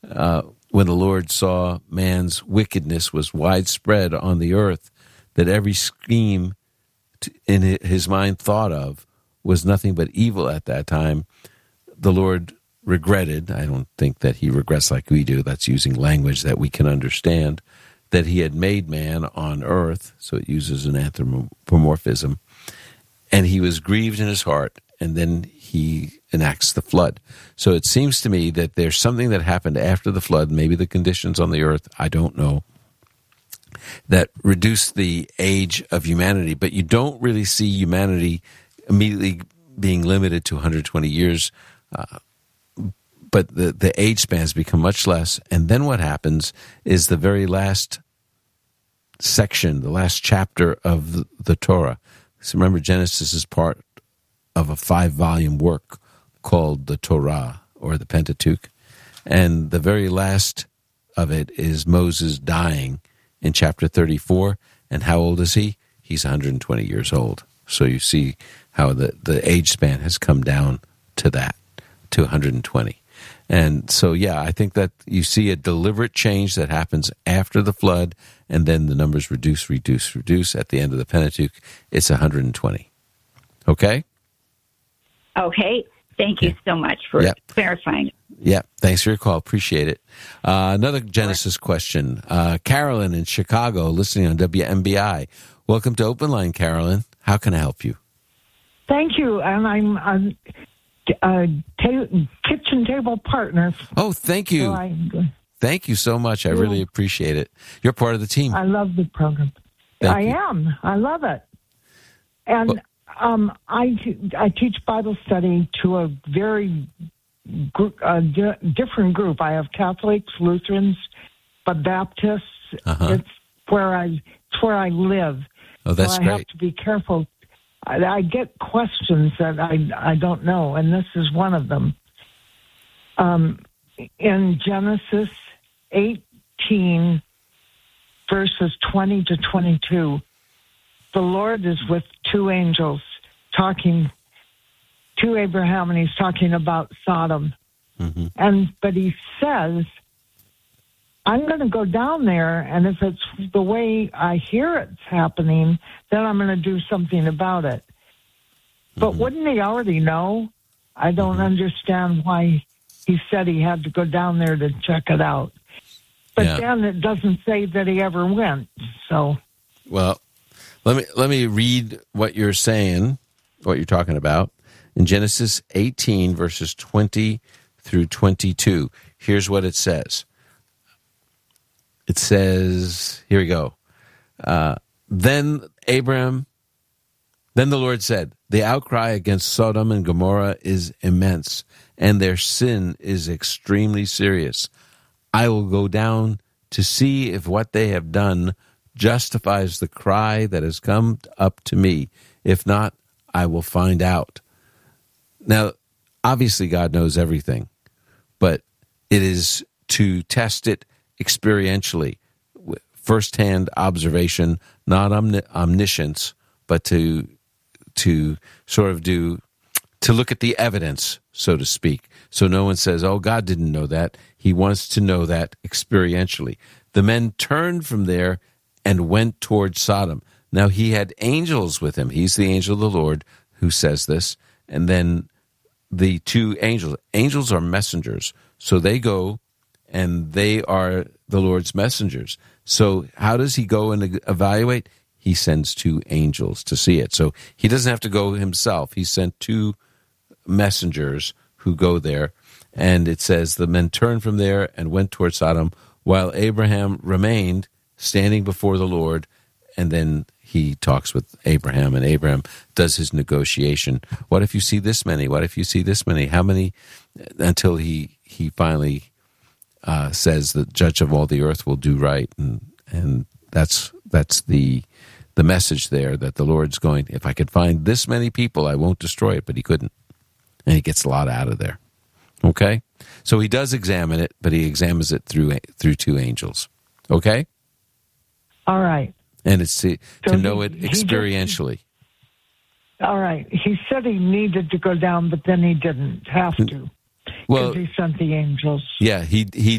when the Lord saw man's wickedness was widespread on the earth, that every scheme in his mind thought of was nothing but evil at that time, the Lord regretted, I don't think that he regrets like we do, that's using language that we can understand, that he had made man on earth, so it uses an anthropomorphism, and he was grieved in his heart, and then he enacts the flood. So it seems to me that there's something that happened after the flood, maybe the conditions on the earth, I don't know, that reduced the age of humanity. But you don't really see humanity immediately being limited to 120 years, but the age spans become much less. And then what happens is the very last section, the last chapter of the Torah. So remember, Genesis is part of a 5-volume work called the Torah, or the Pentateuch. And the very last of it is Moses dying in chapter 34. And how old is he? He's 120 years old. So you see how the age span has come down to that, to 120. And so, yeah, I think that you see a deliberate change that happens after the flood, and then the numbers reduce. At the end of the Pentateuch, it's 120. Okay? Okay. Thank you so much for clarifying. Yeah, thanks for your call. Appreciate it. Another Genesis question. Carolyn in Chicago, listening on WMBI. Welcome to Open Line, Carolyn. How can I help you? Thank you. And I'm kitchen table partner. Oh, thank you. Thank you so much. I really appreciate it. You're part of the team. I love the program. I am. I love it. And I teach Bible study to a very different group. I have Catholics, Lutherans, but Baptists. It's where I live. Oh, that's so I great. have to be careful. I get questions that I don't know, and this is one of them. In Genesis 18, verses 20 to 22, the Lord is with two angels talking to Abraham, and he's talking about Sodom. But he says, I'm going to go down there, and if it's the way I hear it's happening, then I'm going to do something about it. But wouldn't he already know? I don't understand why he said he had to go down there to check it out. But then it doesn't say that he ever went. So, well, let me read what you're saying, what you're talking about. In Genesis 18, verses 20 through 22, here's what it says. It says, here we go. Then the Lord said, the outcry against Sodom and Gomorrah is immense, and their sin is extremely serious. I will go down to see if what they have done justifies the cry that has come up to me. If not, I will find out. Now, obviously God knows everything, but it is to test it experientially, first-hand observation, not omniscience, but to sort of to look at the evidence, so to speak. So no one says, oh, God didn't know that. He wants to know that experientially. The men turned from there and went toward Sodom. Now he had angels with him. He's the angel of the Lord who says this. And then the two angels are messengers. So they go and they are the Lord's messengers. So how does he go and evaluate? He sends two angels to see it. So he doesn't have to go himself. He sent two messengers who go there. And it says the men turned from there and went toward Sodom, while Abraham remained standing before the Lord. And then he talks with Abraham, and Abraham does his negotiation. What if you see this many? What if you see this many? How many? Until he finally says the judge of all the earth will do right. And that's the message there, that the Lord's going, if I could find this many people, I won't destroy it, but he couldn't. And he gets a lot out of there. Okay? So he does examine it, but he examines it through two angels. Okay? All right. And it's to know it experientially. All right. He said he needed to go down, but then he didn't have to. Well, because he sent the angels. Yeah, he